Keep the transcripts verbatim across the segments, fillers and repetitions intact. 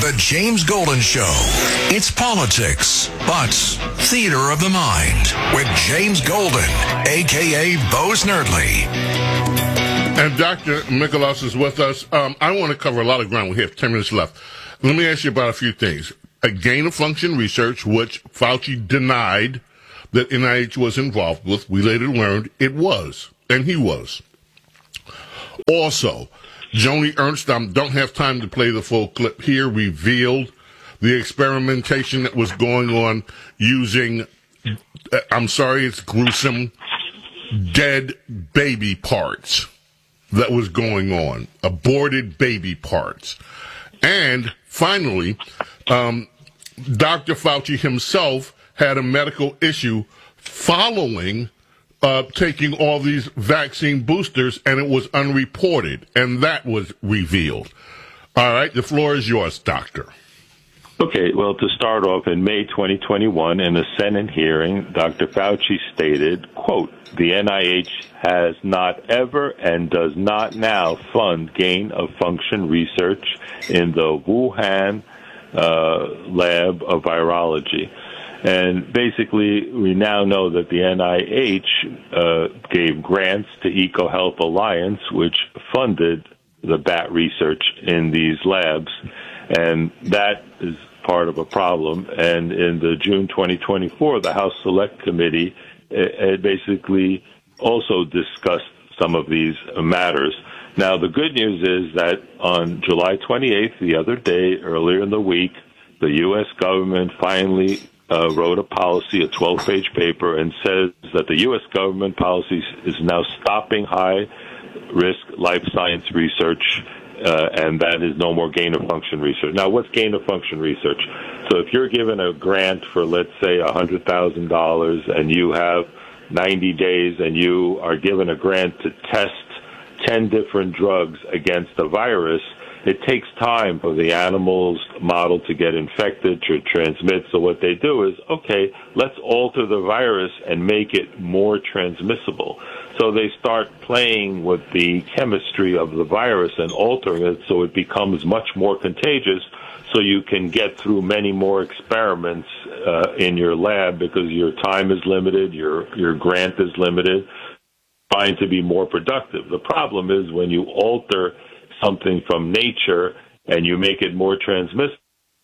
The James Golden Show. It's politics, but theater of the mind with James Golden, a k a. Bo Snerdley. And Doctor Michaelos is with us. Um, I want to cover a lot of ground. We have ten minutes left. Let me ask you about a few things. A gain-of-function research, which Fauci denied that N I H was involved with. We later learned it was, and he was. Also, Joni Ernst, I don't have time to play the full clip here, revealed the experimentation that was going on using, I'm sorry, it's gruesome, dead baby parts that was going on, aborted baby parts. And finally, um, Doctor Fauci himself had a medical issue following Uh, taking all these vaccine boosters, and it was unreported, and that was revealed. All right, the floor is yours, Doctor. Okay, well, to start off, in May twenty twenty-one, in a Senate hearing, Doctor Fauci stated, quote, the N I H has not ever and does not now fund gain-of-function research in the Wuhan uh, lab of virology. And basically, we now know that the N I H uh, gave grants to EcoHealth Alliance, which funded the bat research in these labs. And that is part of a problem. And in the June twenty twenty-four, the House Select Committee uh, basically also discussed some of these matters. Now, the good news is that on July twenty-eighth, the other day, earlier in the week, the U S government finally Uh, wrote a policy, a twelve-page paper, and says that the U S government policy is now stopping high-risk life science research, uh, and that is no more gain-of-function research. Now, what's gain-of-function research? So if you're given a grant for, let's say, one hundred thousand dollars, and you have ninety days, and you are given a grant to test ten different drugs against a virus, it takes time for the animal's model to get infected, to transmit. So what they do is, okay, let's alter the virus and make it more transmissible. So they start playing with the chemistry of the virus and altering it so it becomes much more contagious, so you can get through many more experiments uh, in your lab because your time is limited, your your grant is limited, trying to be more productive. The problem is when you alter something from nature and you make it more transmissible,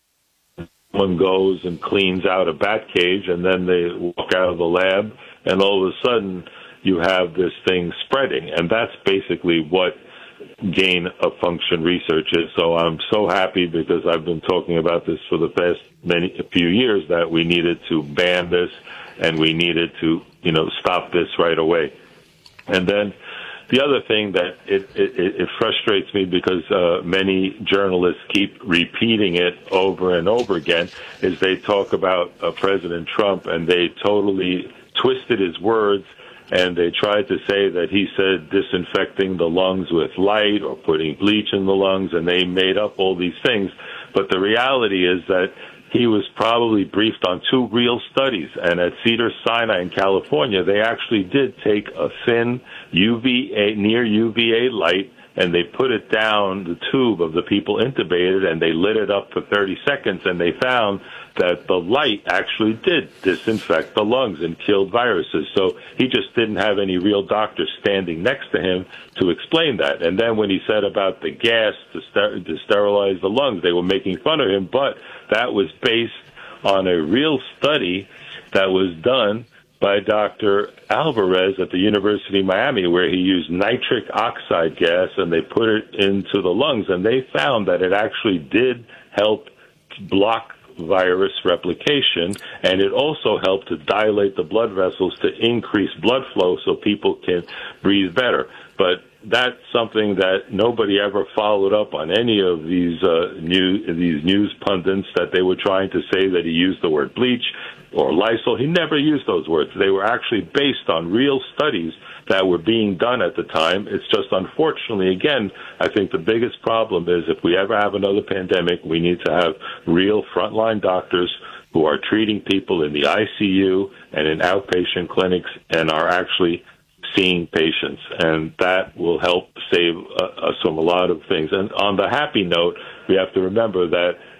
someone goes and cleans out a bat cage and then they walk out of the lab and all of a sudden you have this thing spreading. And that's basically what gain of function research is. So I'm so happy, because I've been talking about this for the past many a few years, that we needed to ban this and we needed to, you know, stop this right away. And then the other thing that it, it, it frustrates me, because uh, many journalists keep repeating it over and over again, is they talk about uh, President Trump, and they totally twisted his words, and they tried to say that he said disinfecting the lungs with light or putting bleach in the lungs, and they made up all these things. But the reality is that he was probably briefed on two real studies. And at Cedars-Sinai in California, they actually did take a thin U V A, near U V A light, and they put it down the tube of the people intubated, and they lit it up for thirty seconds, and they found that the light actually did disinfect the lungs and killed viruses. So he just didn't have any real doctor standing next to him to explain that. And then when he said about the gas to, ster- to sterilize the lungs, they were making fun of him, but that was based on a real study that was done by Doctor Alvarez at the University of Miami, where he used nitric oxide gas and they put it into the lungs, and they found that it actually did help block virus replication, and it also helped to dilate the blood vessels to increase blood flow so people can breathe better. But that's something that nobody ever followed up on any of these uh, new these news pundits, that they were trying to say that he used the word bleach or Lysol. He never used those words. They were actually based on real studies that were being done at the time. It's just, unfortunately, again, I think the biggest problem is if we ever have another pandemic, we need to have real frontline doctors who are treating people in the I C U and in outpatient clinics and are actually seeing patients, and that will help save uh, us from a lot of things. And on the happy note, we have to remember that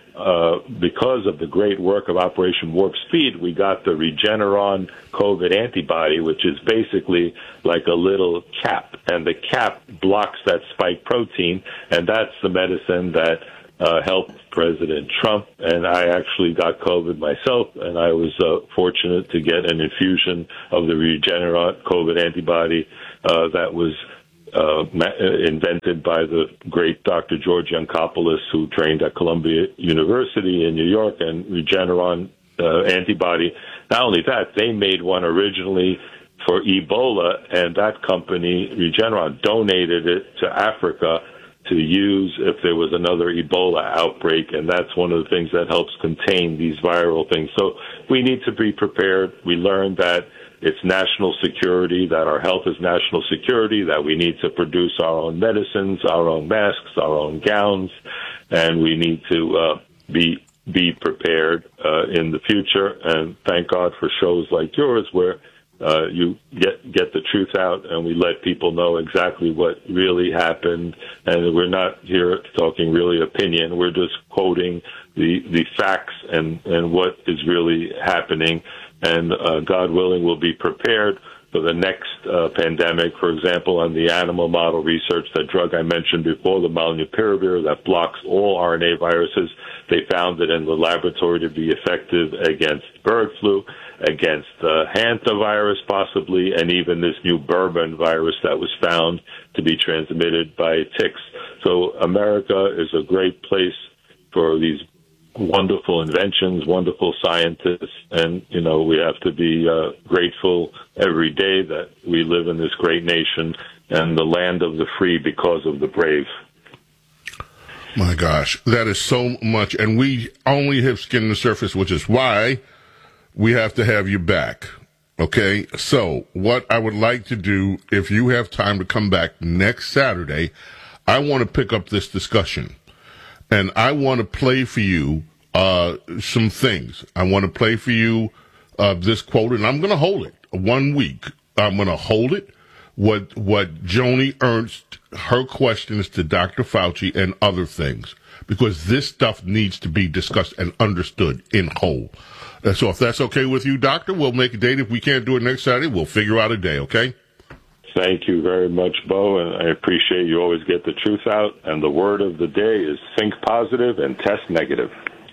uh, because of the great work of Operation Warp Speed, we got the Regeneron COVID antibody, which is basically like a little cap, and the cap blocks that spike protein, and that's the medicine that uh, helped President Trump. And I actually got COVID myself, and I was uh, fortunate to get an infusion of the Regeneron COVID antibody uh, that was Uh, invented by the great Doctor George Yancopoulos, who trained at Columbia University in New York, and Regeneron uh, antibody. Not only that, they made one originally for Ebola, and that company, Regeneron, donated it to Africa to use if there was another Ebola outbreak, and that's one of the things that helps contain these viral things. So we need to be prepared. We learned that it's national security, that our health is national security, that we need to produce our own medicines, our own masks, our own gowns, and we need to uh, be be prepared uh, in the future. And thank God for shows like yours where uh, you get get the truth out and we let people know exactly what really happened. And we're not here talking really opinion. We're just quoting the, the facts and, and what is really happening. And uh, God willing, we'll be prepared for the next uh, pandemic. For example, on the animal model research, that drug I mentioned before, the molnupiravir, that blocks all R N A viruses, they found it in the laboratory to be effective against bird flu, against uh, hantavirus possibly, and even this new bourbon virus that was found to be transmitted by ticks. So America is a great place for these wonderful inventions, wonderful scientists, and, you know, we have to be uh, grateful every day that we live in this great nation and the land of the free because of the brave. My gosh, that is so much, and we only have skimmed the surface, which is why we have to have you back, okay? So what I would like to do, if you have time to come back next Saturday, I want to pick up this discussion. And I want to play for you uh, some things. I want to play for you uh, this quote, and I'm going to hold it one week. I'm going to hold it. What what Joni Ernst, her questions to Doctor Fauci and other things, because this stuff needs to be discussed and understood in whole. Uh, so if that's okay with you, Doctor, we'll make a date. If we can't do it next Saturday, we'll figure out a day, okay? Thank you very much, Bo, and I appreciate you always get the truth out. And the word of the day is think positive and test negative.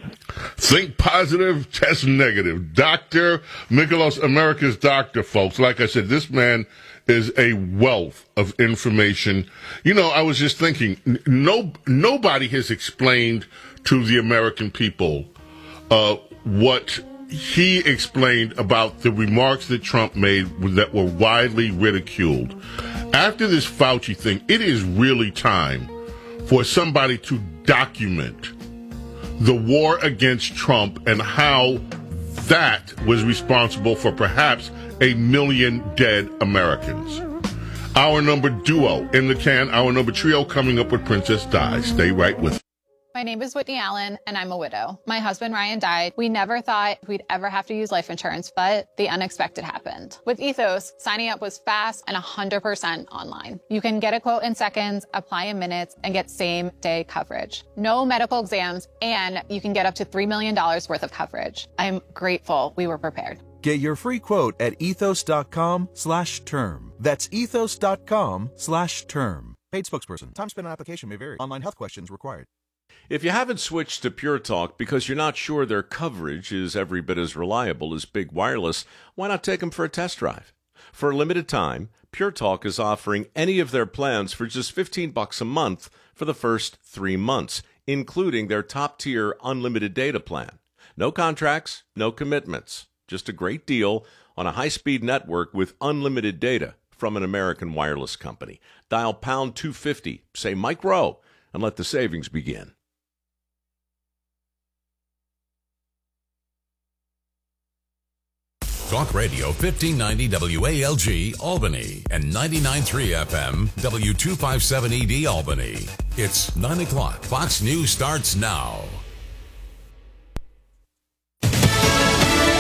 Think positive, test negative. Doctor Michalos, America's doctor, folks. Like I said, this man is a wealth of information. You know, I was just thinking, no, nobody has explained to the American people uh, what he explained about the remarks that Trump made that were widely ridiculed. After this Fauci thing, it is really time for somebody to document the war against Trump and how that was responsible for perhaps a million dead Americans. Our number duo in the can, our number trio coming up with Princess Di. Stay right with us. My name is Whitney Allen, and I'm a widow. My husband, Ryan, died. We never thought we'd ever have to use life insurance, but the unexpected happened. With Ethos, signing up was fast and one hundred percent online. You can get a quote in seconds, apply in minutes, and get same-day coverage. No medical exams, and you can get up to three million dollars worth of coverage. I'm grateful we were prepared. Get your free quote at ethos.com slash term. That's ethos.com slash term. Paid spokesperson. Time spent on application may vary. Online health questions required. If you haven't switched to Pure Talk because you're not sure their coverage is every bit as reliable as Big Wireless, why not take them for a test drive? For a limited time, Pure Talk is offering any of their plans for just fifteen bucks a month for the first three months, including their top-tier unlimited data plan. No contracts, no commitments. Just a great deal on a high-speed network with unlimited data from an American wireless company. Dial pound two fifty, say Mike Rowe, and let the savings begin. Talk Radio fifteen ninety W A L G Albany and ninety-nine point three F M W two fifty-seven E D Albany. It's nine o'clock. Fox News starts now.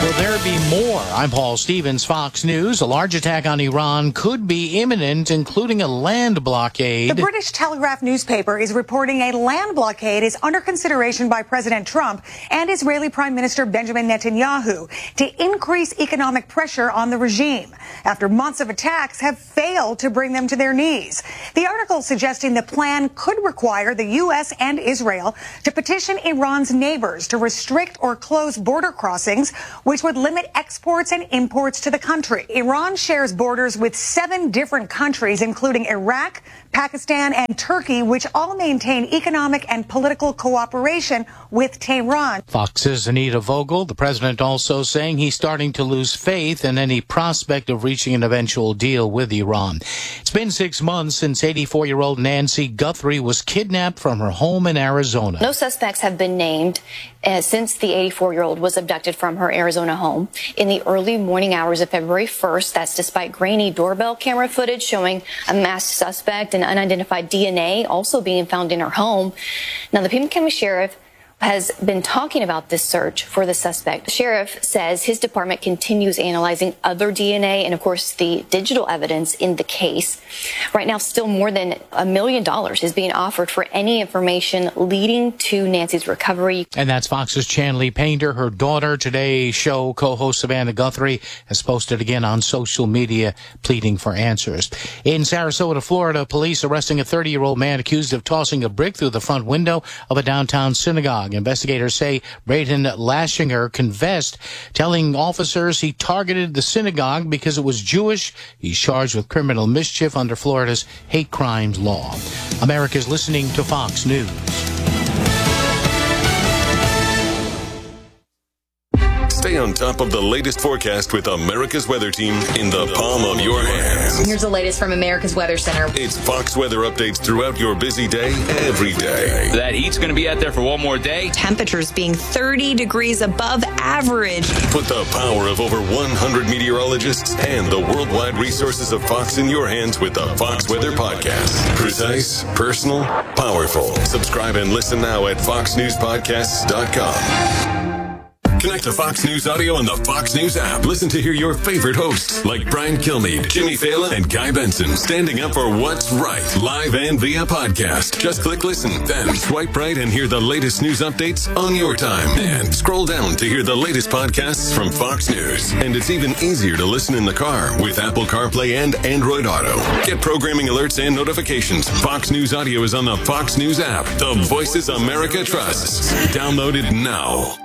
Will there be more? I'm Paul Stevens, Fox News. A large attack on Iran could be imminent, including a land blockade. The British Telegraph newspaper is reporting a land blockade is under consideration by President Trump and Israeli Prime Minister Benjamin Netanyahu to increase economic pressure on the regime after months of attacks have failed to bring them to their knees. The article suggesting the plan could require the U S and Israel to petition Iran's neighbors to restrict or close border crossings, which would limit exports and imports to the country. Iran shares borders with seven different countries, including Iraq, Pakistan, and Turkey, which all maintain economic and political cooperation with Tehran. Fox's Anita Vogel, the president also saying he's starting to lose faith in any prospect of reaching an eventual deal with Iran. It's been six months since eighty-four-year-old Nancy Guthrie was kidnapped from her home in Arizona. No suspects have been named uh, since the eighty-four-year-old was abducted from her Arizona home in the early morning hours of February first. That's despite grainy doorbell camera footage showing a masked suspect and unidentified D N A also being found in her home. Now, the Pima County Sheriff has been talking about this search for the suspect. The sheriff says his department continues analyzing other D N A and, of course, the digital evidence in the case. Right now, still more than a million dollars is being offered for any information leading to Nancy's recovery. And that's Fox's Chanley Painter. Her daughter, Today's Show co-host Savannah Guthrie, has posted again on social media pleading for answers. In Sarasota, Florida, police arresting a thirty-year-old man accused of tossing a brick through the front window of a downtown synagogue. Investigators say Braden Lashinger confessed, telling officers he targeted the synagogue because it was Jewish. He's charged with criminal mischief under Florida's hate crimes law. America's listening to Fox News. Stay on top of the latest forecast with America's Weather Team in the palm of your hands. Here's the latest from America's Weather Center. It's Fox weather updates throughout your busy day, every day. That heat's going to be out there for one more day. Temperatures being thirty degrees above average. Put the power of over one hundred meteorologists and the worldwide resources of Fox in your hands with the Fox Weather Podcast. Precise, personal, powerful. Subscribe and listen now at fox news podcasts dot com. Connect to Fox News Audio on the Fox News app. Listen to hear your favorite hosts like Brian Kilmeade, Jimmy Fallon, and Guy Benson standing up for what's right, live and via podcast. Just click listen, then swipe right and hear the latest news updates on your time. And scroll down to hear the latest podcasts from Fox News. And it's even easier to listen in the car with Apple CarPlay and Android Auto. Get programming alerts and notifications. Fox News Audio is on the Fox News app. The voices America trusts. Download it now.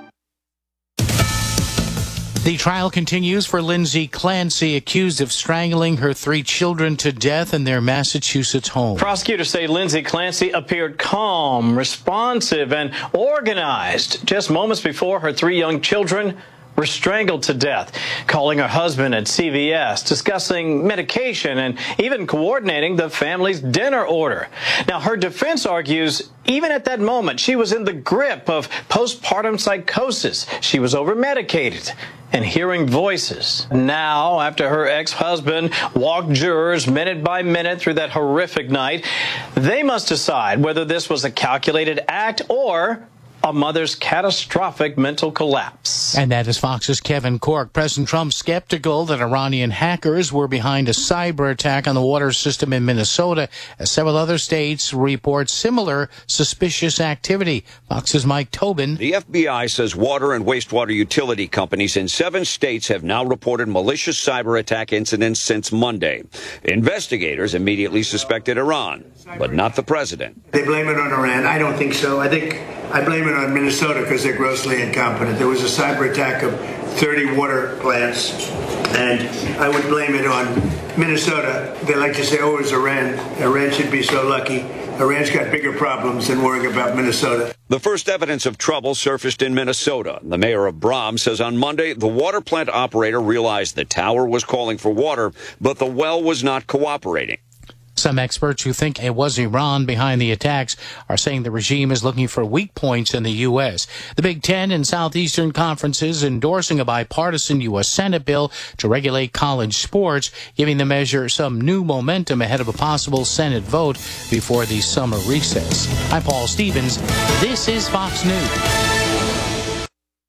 The trial continues for Lindsay Clancy, accused of strangling her three children to death in their Massachusetts home. Prosecutors say Lindsay Clancy appeared calm, responsive, and organized just moments before her three young children were strangled to death, calling her husband at C V S, discussing medication, and even coordinating the family's dinner order. Now, her defense argues even at that moment, she was in the grip of postpartum psychosis. She was over-medicated and hearing voices. Now, after her ex-husband walked jurors minute by minute through that horrific night, they must decide whether this was a calculated act or a mother's catastrophic mental collapse. And that is Fox's Kevin Corke. President Trump skeptical that Iranian hackers were behind a cyber attack on the water system in Minnesota, as several other states report similar suspicious activity. Fox's Mike Tobin. The F B I says water and wastewater utility companies in seven states have now reported malicious cyber attack incidents since Monday. Investigators immediately suspected Iran, but not the president. They blame it on Iran. I don't think so. I think I blame it on Minnesota because they're grossly incompetent. There was a cyber attack of thirty water plants, and I would blame it on Minnesota. They like to say, oh, it was Iran. Iran should be so lucky. Iran's got bigger problems than worrying about Minnesota. The first evidence of trouble surfaced in Minnesota. The mayor of Brahms says on Monday the water plant operator realized the tower was calling for water, but the well was not cooperating. Some experts who think it was Iran behind the attacks are saying the regime is looking for weak points in the U S. The Big Ten and Southeastern conferences endorsing a bipartisan U S Senate bill to regulate college sports, giving the measure some new momentum ahead of a possible Senate vote before the summer recess. I'm Paul Stevens. This is Fox News.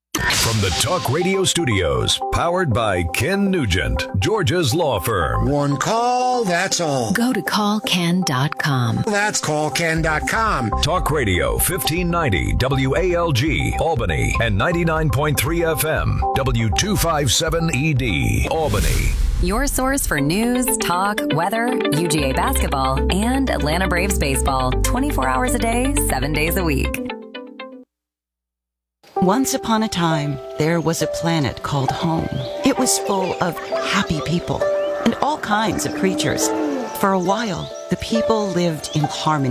From the Talk Radio Studios, powered by Ken Nugent, Georgia's law firm. One call, that's all. Go to call ken dot com. That's call ken dot com. Talk Radio fifteen ninety W A L G, Albany, and ninety-nine point three F M, W two fifty-seven E D, Albany. Your source for news, talk, weather, U G A basketball, and Atlanta Braves baseball. twenty-four hours a day, seven days a week. Once upon a time, there was a planet called home. It was full of happy people and all kinds of creatures. For a while, the people lived in harmony.